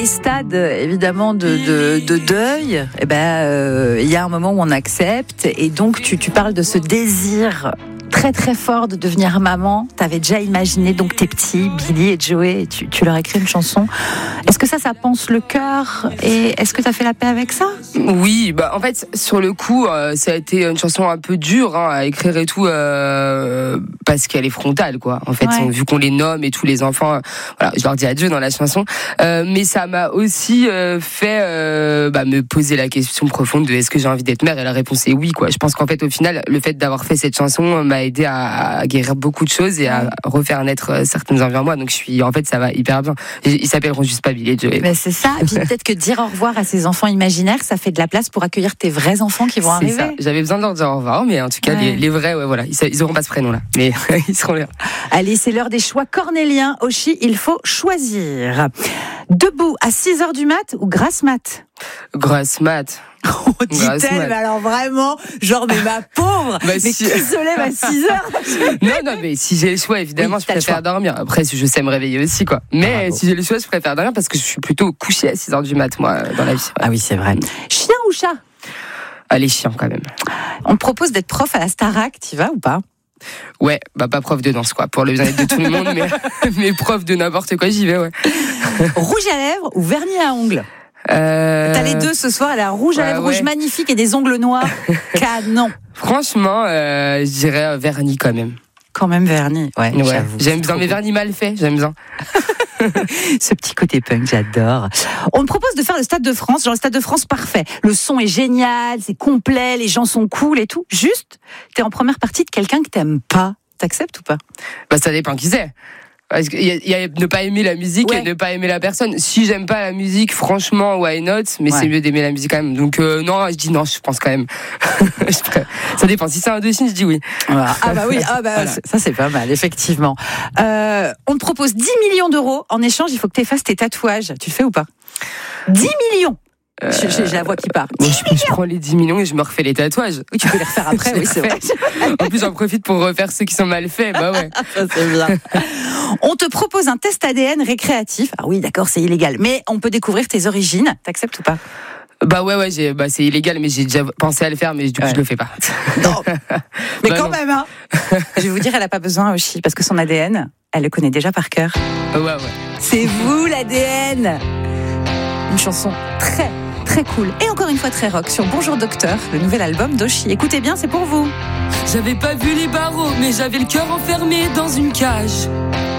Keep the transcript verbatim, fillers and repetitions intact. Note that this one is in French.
les stades, évidemment, de, de, de deuil, eh ben, euh, il y a un moment où on accepte, et donc tu, tu parles de ce désir très très fort de devenir maman. T'avais déjà imaginé donc tes petits, Billy et Joey, et tu, tu leur écris une chanson. Est-ce que ça, ça pense le cœur, et est-ce que t'as fait la paix avec ça ? Oui, bah en fait sur le coup, euh, ça a été une chanson un peu dure hein, à écrire et tout, euh, parce qu'elle est frontale quoi. En fait, ouais. vu qu'on les nomme et tous les enfants, euh, voilà, je leur dis adieu dans la chanson. Euh, mais ça m'a aussi euh, fait euh, bah, me poser la question profonde de est-ce que j'ai envie d'être mère, et la réponse est oui quoi. Je pense qu'en fait au final, le fait d'avoir fait cette chanson m'a aidé à, à guérir beaucoup de choses et à refaire naître certaines envies en moi. Donc je suis, en fait, ça va hyper bien. Ils s'appelleront juste pas Billy et Joey. Mais c'est ça. Et puis peut-être que dire au revoir à ces enfants imaginaires, ça fait de la place pour accueillir tes vrais enfants qui vont c'est arriver. Ça. J'avais besoin de leur dire au revoir, mais en tout cas, ouais. les, les vrais, ouais, voilà, ils, ils auront pas ce prénom-là, mais ils seront là. Allez, c'est l'heure des choix cornéliens. Oshi, il faut choisir. Debout à six heures du mat ou grasse mat ? Grasse mat. Oh, dit-elle, mais alors vraiment, genre, mais ma pauvre, bah, mais si... qui se lève à six heures ? Non, non, mais si j'ai le choix, évidemment, oui, je préfère dormir. Après, je sais me réveiller aussi, quoi. Mais ah, si j'ai le choix, je préfère dormir parce que je suis plutôt couché à six heures du mat, moi, dans la vie. Ouais. Ah oui, c'est vrai. Chien ou chat ? Allez, chien, quand même. On te propose d'être prof à la Starac, t'y vas ou pas ? Ouais, bah pas prof de danse, quoi, pour le bien-être de tout le monde, mais, mais prof de n'importe quoi, j'y vais, ouais. Rouge à lèvres ou vernis à ongles ? Euh... T'as les deux ce soir, elle a un rouge à lèvres euh, ouais. rouge magnifique et des ongles noirs. Canon. Franchement, euh, je dirais vernis quand même. Quand même vernis, ouais. ouais. J'aime bien, mais vernis mal fait, j'aime bien. Ce petit côté punk, j'adore. On me propose de faire le Stade de France, genre le Stade de France parfait. Le son est génial, c'est complet, les gens sont cool et tout. Juste, t'es en première partie de quelqu'un que t'aimes pas. T'acceptes ou pas ? Bah ça dépend qui c'est. Parce qu'il y a, il y a ne pas aimer la musique ouais. et ne pas aimer la personne. Si j'aime pas la musique, franchement, why not ? Mais ouais. c'est mieux d'aimer la musique quand même. Donc euh, non, je dis non, je pense quand même. Ça dépend. Si c'est un Indochine, je dis oui. Voilà. Ah bah oui, ah bah voilà. Ça c'est pas mal, effectivement. Euh, on te propose dix millions d'euros. En échange, il faut que tu effaces tes tatouages. Tu le fais ou pas ? dix millions. Euh... J'ai la voix qui part. Bon, je, je prends les dix millions et je me refais les tatouages. Oui, tu peux les refaire après, oui, c'est vrai. En plus, j'en profite pour refaire ceux qui sont mal faits. Bah ouais. Ça, c'est bien. On te propose un test A D N récréatif. Ah oui, d'accord, c'est illégal. Mais on peut découvrir tes origines. T'acceptes ou pas ? Bah ouais, ouais, j'ai, bah c'est illégal, mais j'ai déjà pensé à le faire, mais du coup, ouais. je le fais pas. Non. Mais bah quand non. même, hein. Je vais vous dire, elle a pas besoin aussi, parce que son A D N, elle le connaît déjà par cœur. Ouais, ouais. C'est vous, l'A D N. Une chanson très, très cool. Et encore une fois, très rock sur Bonjour Docteur, le nouvel album d'Oshi. Écoutez bien, c'est pour vous. J'avais pas vu les barreaux, mais j'avais le cœur enfermé dans une cage.